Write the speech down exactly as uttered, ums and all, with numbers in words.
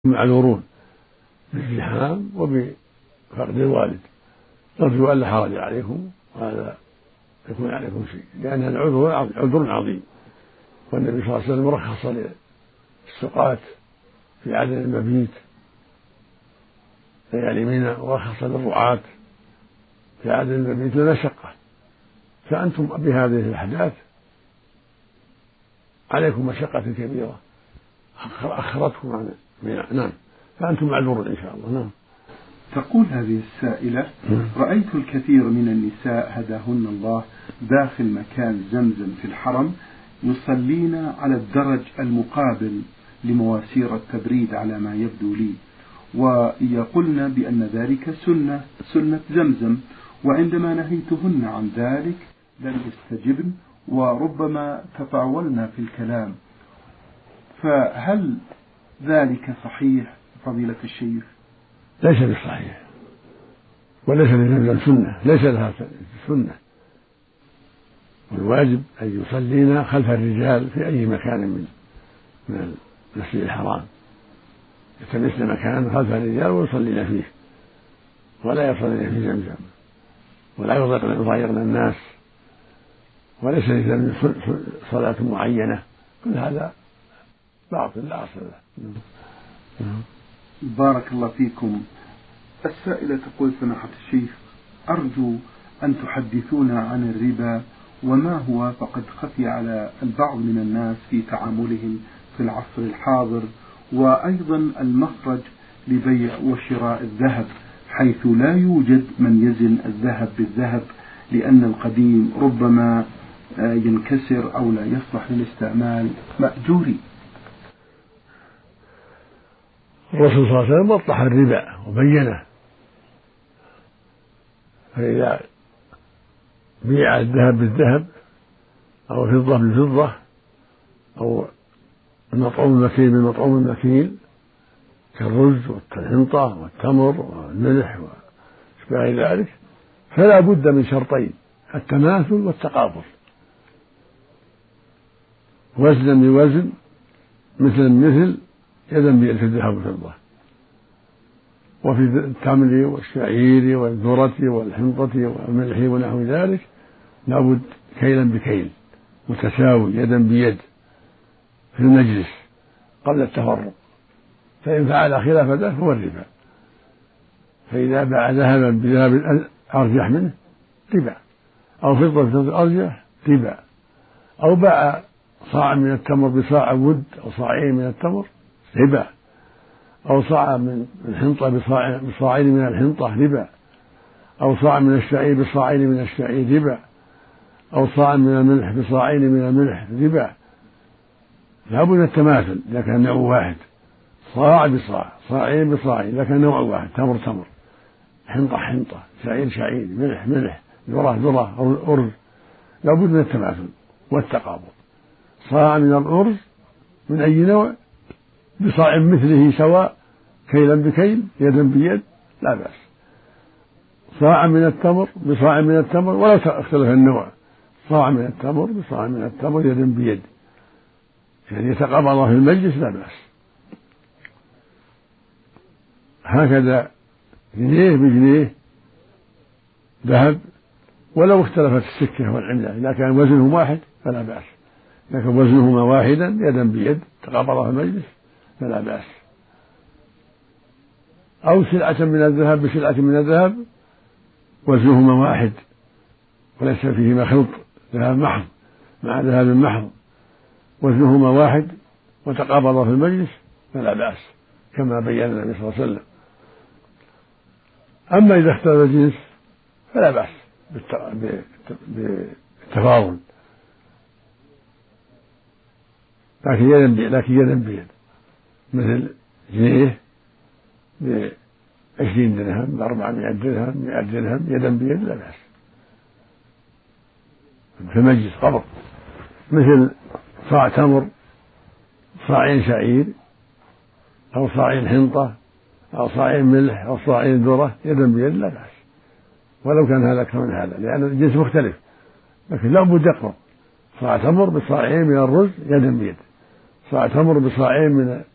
معذورون بالزحام وبفقد الوالد، نرجو أن لا حرج عليكم وهذا يكون عليكم شيء، لأن العذر عذر عظيم، والنبي صلى الله عليه وسلم رخص للسقاة في عدم المبيت ليالي منى، ورخص للرعاة في عدم المبيت لمشقة، فأنتم بهذه الأحداث عليكم مشقة كبيرة أخرتكم عن منى، نعم، فأنتم معذورون إن شاء الله. نعم. تقول هذه السائلة: رأيت الكثير من النساء هداهن الله داخل مكان زمزم في الحرم يصلين على الدرج المقابل لمواسير التبريد على ما يبدو لي، ويقولن بأن ذلك سنة سنة زمزم، وعندما نهيتهن عن ذلك لم يستجبن وربما تطاولن في الكلام، فهل ذلك صحيح فضيلة الشيخ؟ ليس بصحيح، وليس لزمزم سنة، ليس لها سنة، والواجب أن يصلينا خلف الرجال في أي مكان من من المسجد الحرام، يلتمسن مكان خلف الرجال ويصلين فيه، ولا يصلين في زمزم، ولا يضايقن الناس، وليس لزمزم صلاة معينة، كل هذا باطل لا أصل له. بارك الله فيكم. السائلة تقول: سماحة الشيخ، أرجو أن تحدثونا عن الربا وما هو، فقد خفي على البعض من الناس في تعاملهم في العصر الحاضر، وأيضا المخرج لبيع وشراء الذهب، حيث لا يوجد من يزن الذهب بالذهب، لأن القديم ربما ينكسر أو لا يصلح للاستعمال مأجوري. الرسول صلى الله عليه وسلم وضح الربا وبينه، فإذا بيع الذهب بالذهب أو الفضة بالفضة أو المطعوم المكيل بالمطعوم المكيل كالرز والحنطة والتمر والملح واشباه ذلك، فلا بد من شرطين: التماثل والتقابل، وزنا بوزن، مثل مثل، يدا بيد في الذهب والفضة. وفي التمر والشعير والذرة والحنطة والملح ونحو ذلك لابد كيلا بكيل متساوي، يدا بيد في المجلس قبل التفرق، فإن فعل خلاف ذلك هو الربا. فإذا باع ذهبا بذهب أرجح منه ربا، أو فضة بفضة أرجح ربا، أو باع صاع من التمر بصاع ود أو صاعين من التمر ربا، أو صاع من الحنطة بصاعين من الحنطة ربا، أو صاع من الشعير بصاعين من الشعير ربا، أو صاع من الملح بصاعين من الملح ربا. لا بد من التماثل إذا كان نوع واحد، صاع بصاع، صاعين بصاعين إذا كان نوع واحد، تمر تمر، حنطة حنطة، شعير شعير، ملح ملح، ذرة ذرة، أو أرز، لا بد من التماثل والتقابل. صاع من الأرز من أي نوع بصاع مثله سواء، كيلا بكيل، يدا بيد، لا بأس. صاع من التمر بصاع من التمر ولو اختلف النوع، صاع من التمر بصاع من التمر يدا بيد، يعني يتقابل في المجلس لا بأس. هكذا جنيه بجنيه ذهب ولو اختلفت السكة والعملة، إذا كان وزنهم واحد فلا بأس، لكن وزنهما واحدا يدا بيد تقابل في المجلس فلا بأس. أو سلعة من الذهب بسلعة من الذهب وزنهما واحد وليس فيهما خلط، ذهب محض مع ذهب محض، وزنهما واحد وتقابل في المجلس فلا بأس، كما بين النبي صلى الله عليه وسلم. أما إذا اختلف الجنس فلا بأس بالتفاضل، لكن يدا بيد، لكن يدا بيد، مثل جنيه بعشرين درهم بأربعمائة درهم مائة درهم يدا بيد لا بأس في مجلس قبر. مثل صاع تمر، صاعين شعير، أو صاعين حنطة، أو صاعين ملح، أو صاعين ذرة يدا بيد لا بأس، ولو كان هذا أكثر من هذا، لأن الجنس مختلف، لكن لا بد يقرب. صاع تمر بصاعين من الرز يدا بيد، صاع تمر بصاعين من